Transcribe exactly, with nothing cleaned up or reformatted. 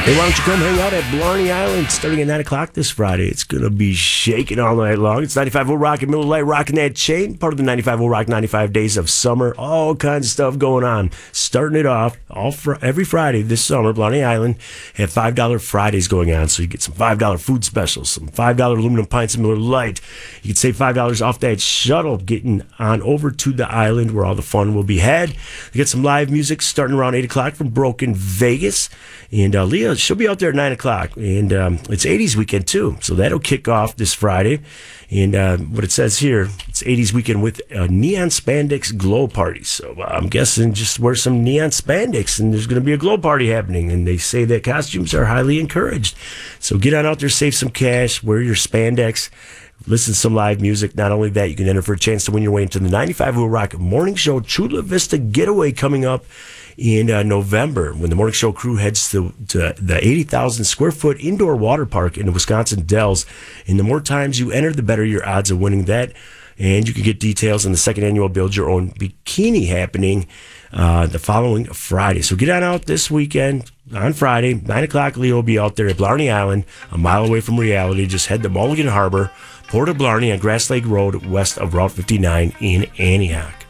Hey, why don't you come hang out at Blarney Island starting at nine o'clock this Friday? It's going to be shaking all night long. It's ninety-five point oh Rock and Miller Lite rocking that chain. Part of the ninety-five point oh Rock ninety-five Days of Summer. All kinds of stuff going on. Starting it off all fr- every Friday this summer, Blarney Island have five dollars Fridays going on. So you get some five dollars food specials, some five dollars aluminum pints of Miller Lite. You can save five dollars off that shuttle getting on over to the island where all the fun will be had. You get some live music starting around eight o'clock from Broken Vegas. And uh, Leah, she'll be out there at nine o'clock. And um, it's eighties weekend, too. So that'll kick off this Friday. And uh, what it says here, it's eighties weekend with a neon spandex glow party. So uh, I'm guessing just wear some neon spandex, and there's going to be a glow party happening. And they say that costumes are highly encouraged. So get on out there, save some cash, wear your spandex. Listen to some live music. Not only that, you can enter for a chance to win your way into the ninety-five point oh Rock Morning Show Chula Vista Getaway coming up in uh, November, when the Morning Show crew heads to, to the eighty thousand square foot indoor water park in the Wisconsin Dells. And the more times you enter, the better your odds of winning that. And you can get details on the second annual Build Your Own Bikini happening uh, the following Friday. So get on out this weekend on Friday, nine o'clock. Leo will be out there at Blarney Island, a mile away from reality. Just head to Mulligan Harbor, Port of Blarney on Grass Lake Road, west of Route fifty-nine in Antioch.